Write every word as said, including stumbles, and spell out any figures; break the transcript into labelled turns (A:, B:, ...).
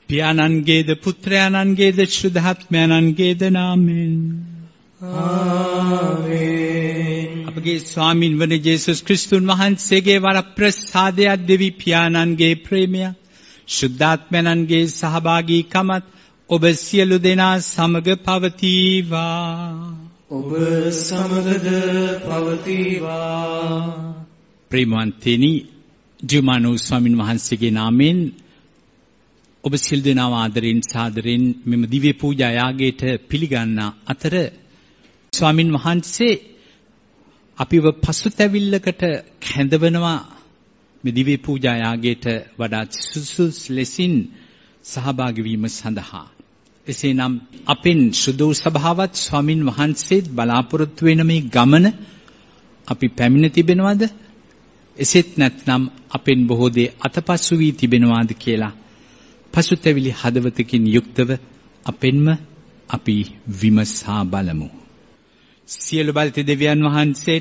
A: පියාණන්ගේද පුත්‍රයාණන්ගේද ශුද්ධාත්මයන්ගේද නාමයෙන්
B: ආමේන්.
A: අපගේ ස්වාමින් වන ජේසුස් ක්‍රිස්තුන් වහන්සේගේ වරප්‍රසාදය, දෙවි පියාණන්ගේ ප්‍රේමය, ශුද්ධාත්මයන්ගේ සහභාගීකමත් ඔබ සියලු දෙනා සමග පවතිවා.
B: ඔබ සමගද පවතිවා.
A: ප්‍රේමවන්තනි, ජීවමාන වූ ස්වාමින් වහන්සේගේ නාමයෙන් ඔබ සියලු දෙනා ආදරෙන් සාදරෙන් මෙම දිව්‍ය පූජා යාගයට පිළිගන්න අතර ස්වාමින් වහන්සේ අපිව පසුතැවිල්ලකට කැඳවනවා. මේ දිව්‍ය පූජා යාගයට වඩා සුසුස් ලෙසින් සහභාගී වීම සඳහා එසේනම් අපෙන් සුදු සභාවත් ස්වාමින් වහන්සේත් බලාපොරොත්තු වෙන මේ ගමන අපි පැමිණ තිබෙනවද? එසේත් නැත්නම් අපෙන් බොහෝ දේ අතපසු වී තිබෙනවාද කියලා පසුතැවිලි හදවතකින් යුක්තව අපෙන්ම අපි විමසා බලමු. සියලු බලති දෙවියන් වහන්සේට